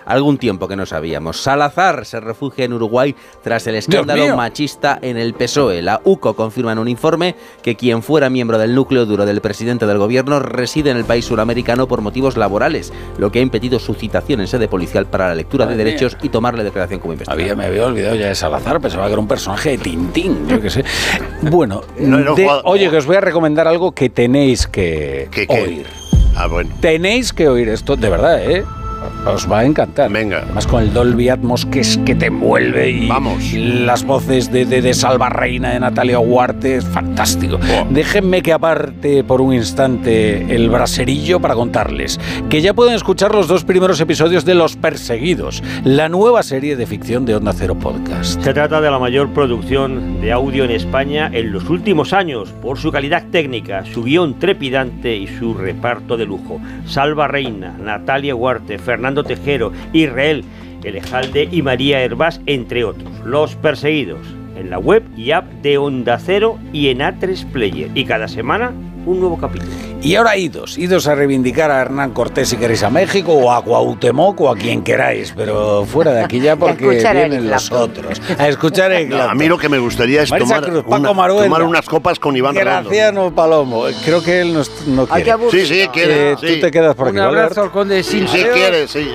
algún tiempo que no sabíamos. Salazar se refugia en Uruguay tras el escándalo machista en el PSOE. La UCO confirma en un informe que quien fuera miembro del núcleo duro del presidente del gobierno reside en el país suramericano por motivos laborales, lo que ha impedido su citación en sede policial para la lectura de derechos y tomarle declaración como investigador. Me había olvidado ya de Salazar, pensaba que era un personaje de Tintín, yo qué sé. Bueno, oye, que os voy a recomendar algo que tenéis que oír. Bueno. Tenéis que oír esto, de verdad, os va a encantar. Venga. Además con el Dolby Atmos que te envuelve y las voces de Salva Reina, de Natalia Huarte, es fantástico. Déjenme que aparte por un instante el braserillo para contarles que ya pueden escuchar los 2 primeros episodios de Los Perseguidos, la nueva serie de ficción de Onda Cero Podcast. Se trata de la mayor producción de audio en España en los últimos años por su calidad técnica, su guión trepidante y su reparto de lujo. Salva Reina, Natalia Huarte, Fernando Tejero, Israel Elejalde y María Hervás, entre otros. Los Perseguidos, en la web y app de Onda Cero y en A3 Player. Y cada semana un nuevo capítulo. Y ahora idos a reivindicar a Hernán Cortés si queréis a México, o a Cuauhtémoc, o a quien queráis, pero fuera de aquí ya porque vienen los otros. A escuchar el Clapton. A mí lo que me gustaría es tomar unas copas con Iván Redondo. Graciano Palomo. Creo que él no quiere. Sí, quiere. Tú te quedas por aquí. Un abrazo al conde Sin. Sí, quiere, sí.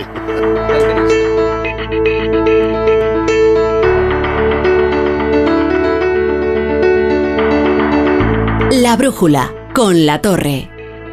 La brújula con La Torre.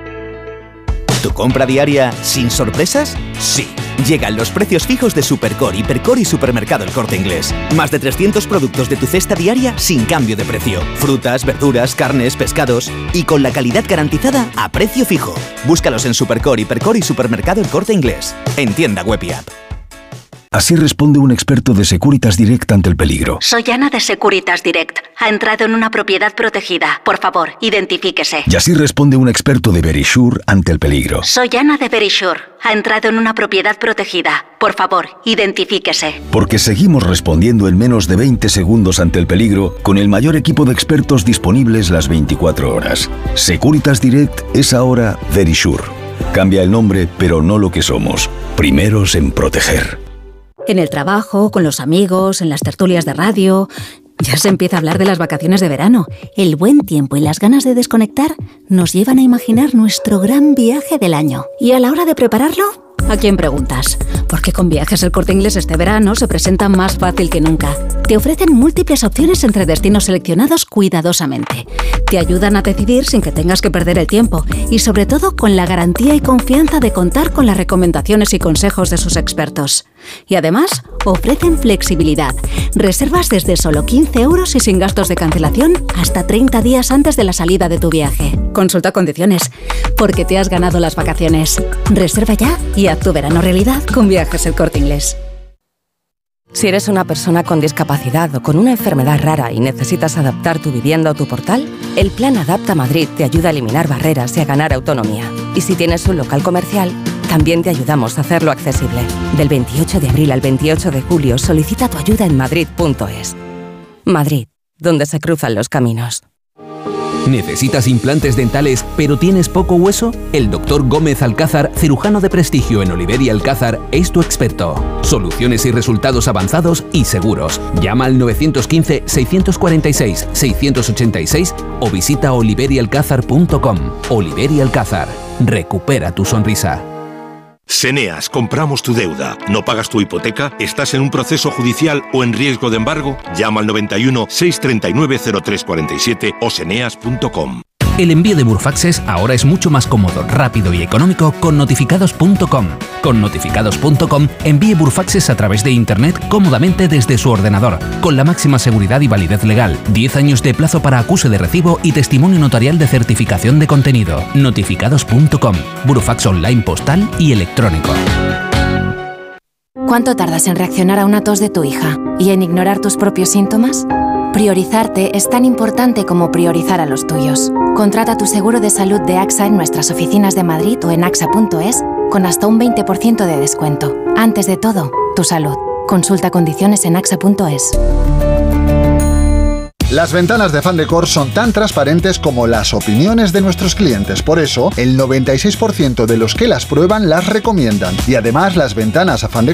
¿Tu compra diaria sin sorpresas? Sí. Llegan los precios fijos de Supercore, Hipercore y Supermercado El Corte Inglés. Más de 300 productos de tu cesta diaria sin cambio de precio. Frutas, verduras, carnes, pescados y con la calidad garantizada a precio fijo. Búscalos en Supercore, Hipercore y Supermercado El Corte Inglés. En tienda web y app. Así responde un experto de Securitas Direct ante el peligro. Soy Ana de Securitas Direct. Ha entrado en una propiedad protegida. Por favor, identifíquese. Y así responde un experto de Verisure ante el peligro. Soy Ana de Verisure. Ha entrado en una propiedad protegida. Por favor, identifíquese. Porque seguimos respondiendo en menos de 20 segundos ante el peligro con el mayor equipo de expertos disponibles las 24 horas. Securitas Direct es ahora Verisure. Cambia el nombre, pero no lo que somos. Primeros en proteger. En el trabajo, con los amigos, en las tertulias de radio. Ya se empieza a hablar de las vacaciones de verano. El buen tiempo y las ganas de desconectar nos llevan a imaginar nuestro gran viaje del año. Y a la hora de prepararlo, ¿a quién preguntas? Porque con Viajes El Corte Inglés este verano se presenta más fácil que nunca. Te ofrecen múltiples opciones entre destinos seleccionados cuidadosamente. Te ayudan a decidir sin que tengas que perder el tiempo y sobre todo con la garantía y confianza de contar con las recomendaciones y consejos de sus expertos. Y además, ofrecen flexibilidad. Reservas desde solo 15 € y sin gastos de cancelación hasta 30 días antes de la salida de tu viaje. Consulta condiciones, porque te has ganado las vacaciones. Reserva ya y haz tu verano realidad con Viajes El Corte Inglés. Si eres una persona con discapacidad o con una enfermedad rara y necesitas adaptar tu vivienda o tu portal, el Plan Adapta Madrid te ayuda a eliminar barreras y a ganar autonomía. Y si tienes un local comercial, también te ayudamos a hacerlo accesible. Del 28 de abril al 28 de julio solicita tu ayuda en madrid.es. Madrid, donde se cruzan los caminos. ¿Necesitas implantes dentales pero tienes poco hueso? El Dr. Gómez Alcázar, cirujano de prestigio en Oliver y Alcázar, es tu experto. Soluciones y resultados avanzados y seguros. Llama al 915-646-686 o visita oliverialcázar.com. Oliver y Alcázar. Recupera tu sonrisa. Seneas, compramos tu deuda. ¿No pagas tu hipoteca? ¿Estás en un proceso judicial o en riesgo de embargo? Llama al 91 639 0347 o seneas.com. El envío de Burfaxes ahora es mucho más cómodo, rápido y económico con notificados.com. Con notificados.com envíe Burfaxes a través de Internet cómodamente desde su ordenador, con la máxima seguridad y validez legal, 10 años de plazo para acuse de recibo y testimonio notarial de certificación de contenido. Notificados.com, Burfax online postal y electrónico. ¿Cuánto tardas en reaccionar a una tos de tu hija y en ignorar tus propios síntomas? Priorizarte es tan importante como priorizar a los tuyos. Contrata tu seguro de salud de AXA en nuestras oficinas de Madrid o en axa.es con hasta un 20% de descuento. Antes de todo, tu salud. Consulta condiciones en axa.es. Las ventanas de Fan Decor son tan transparentes como las opiniones de nuestros clientes. Por eso, el 96% de los que las prueban las recomiendan. Y además, las ventanas a Fan Decor